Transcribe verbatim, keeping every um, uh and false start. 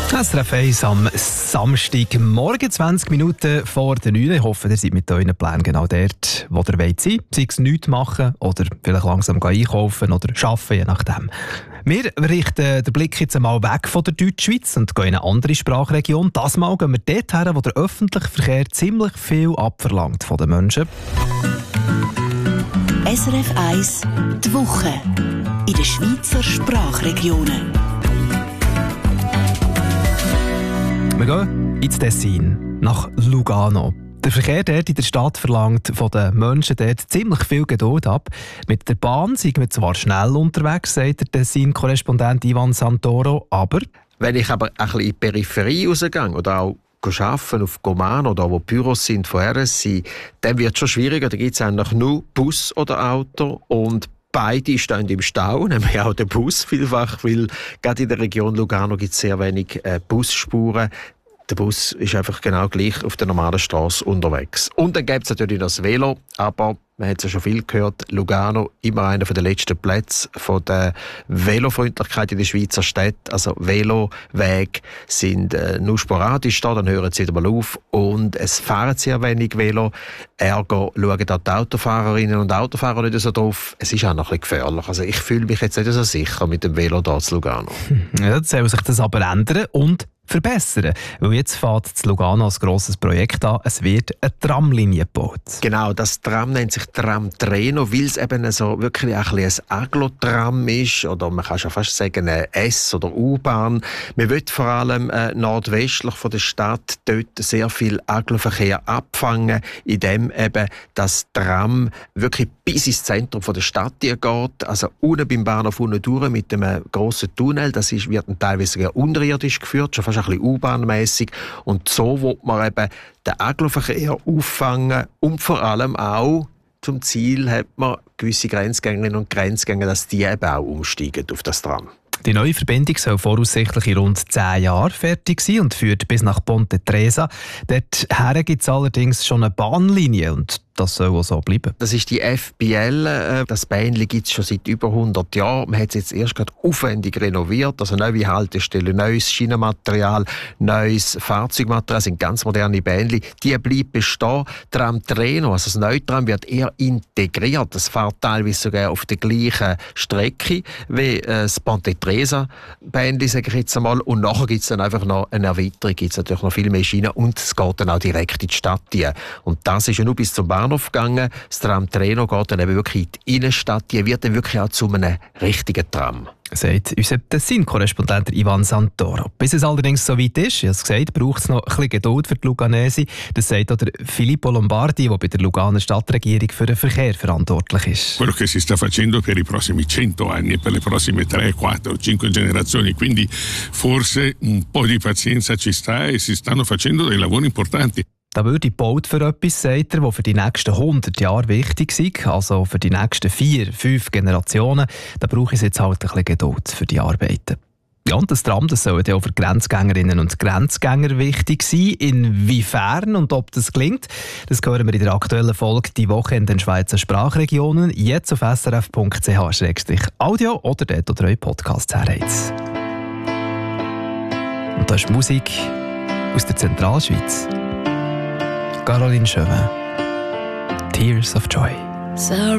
S R F eins am Samstagmorgen, zwanzig Minuten vor der neun. Ich hoffe, ihr seid mit euren Plänen genau dort, wo ihr wollt sein. Sei es nichts machen oder vielleicht langsam einkaufen oder arbeiten, je nachdem. Wir richten den Blick jetzt einmal weg von der Deutschschweiz und gehen in eine andere Sprachregion. Das Mal gehen wir dort her, wo der öffentliche Verkehr ziemlich viel abverlangt von den Menschen. S R F eins die Woche in den Schweizer Sprachregionen. Wir gehen ins Tessin, nach Lugano. Der Verkehr dort in der Stadt verlangt von den Menschen dort ziemlich viel Geduld ab. Mit der Bahn sind wir zwar schnell unterwegs, sagt der Tessin-Korrespondent Ivan Santoro, aber... Wenn ich aber ein bisschen in die Peripherie rausgehe oder auch arbeiten auf Gomano oder wo Büros sind von R S I, dann wird es schon schwieriger. Da gibt es eigentlich nur Bus oder Auto und beide stehen im Stau, nämlich auch der Bus vielfach, weil gerade in der Region Lugano gibt es sehr wenig äh, Busspuren. Der Bus ist einfach genau gleich auf der normalen Straße unterwegs. Und dann gibt es natürlich noch das Velo, aber man hat es ja schon viel gehört, Lugano immer einer der letzten Plätze von der Velofreundlichkeit in der Schweizer Städte. Also Velowege sind äh, nur sporadisch da, dann hören sie wieder mal auf und es fahren sehr wenig Velo. Ergo schauen da die Autofahrerinnen und Autofahrer nicht so drauf. Es ist auch noch ein bisschen gefährlich. Also ich fühle mich jetzt nicht so sicher mit dem Velo da zu Lugano. Ja, jetzt soll sich das aber ändern und verbessern. Weil jetzt fährt das Lugano als grosses Projekt an. Es wird eine Tramlinie gebaut. Genau, das Tram nennt sich Tram Treno, weil es eben so wirklich ein, ein Aglo-Tram ist. Oder man kann schon fast sagen, eine S- oder U-Bahn. Man will vor allem äh, nordwestlich von der Stadt dort sehr viel Aglo-Verkehr abfangen, indem eben das Tram wirklich bis ins Zentrum von der Stadt geht. Also unten beim Bahnhof unten durch mit einem grossen Tunnel. Das ist, wird teilweise unterirdisch geführt, schon fast ein bisschen U-Bahn-mässig. Und so will man eben den Aglo-Verkehr auffangen und vor allem auch zum Ziel hat man gewisse Grenzgängerinnen und Grenzgänger, dass die eben auch umsteigen auf das Tram. Die neue Verbindung soll voraussichtlich in rund zehn Jahren fertig sein und führt bis nach Ponte Tresa. Dorthin gibt es allerdings schon eine Bahnlinie und das soll auch so bleiben. Das ist die F B L. Das Bähnchen gibt es schon seit über hundert Jahren. Man hat es jetzt erst gerade aufwendig renoviert. Also neue Haltestellen, neues Schienenmaterial, neues Fahrzeugmaterial, sind ganz moderne Bähnchen. Die bleiben bestehen. Tram Treno, also das neue Tram, wird eher integriert. Das fährt teilweise sogar auf der gleichen Strecke wie das Ponte Tresa Bähnchen, sage ich jetzt einmal. Und nachher gibt es dann einfach noch eine Erweiterung, gibt es natürlich noch viel mehr Schienen und es geht dann auch direkt in die Stadt rein. Und das ist ja nur bis zum Bahnhof gegangen. Das Tram Treno geht dann eben wirklich in die Innenstadt. Die wird dann wirklich auch zu einem richtigen Tram. Sagt unser Tessin-Korrespondent Ivan Santoro. Bis es allerdings so weit ist, ich habe es gesagt, braucht es noch ein bisschen Geduld für die Luganesi. Das sagt auch der Filippo Lombardi, der bei der Luganer Stadtregierung für den Verkehr verantwortlich ist. Quello che si sta facendo per i prossimi cento anni e per le prossime tre, quattro, cinque generazioni, quindi forse un po' di pazienza ci sta e si stanno facendo dei lavori importanti. Da würde gebaut für etwas, sagt er, das für die nächsten hundert Jahre wichtig ist, also für die nächsten vier, fünf Generationen. Da brauche ich jetzt halt ein bisschen Geduld für die Arbeiten. Ja, und das Tram, das soll ja auch für Grenzgängerinnen und Grenzgänger wichtig sein. Inwiefern und ob das gelingt, das hören wir in der aktuellen Folge «Die Woche in den Schweizer Sprachregionen», jetzt auf s r f punkt c h slash audio oder dort, wo ihr eure Podcasts herhabt. Und das ist Musik aus der Zentralschweiz. Caroline Chauvin, Tears of Joy. So